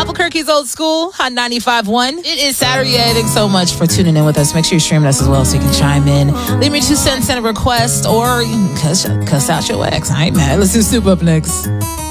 Albuquerque's Old School on 95.1. It is Saturday. Thanks so much for tuning in with us. Make sure you're streaming us as well so you can chime in. Leave me 2 cents, send a request, or you can cuss out your ex. I ain't mad. Let's do Soup up next.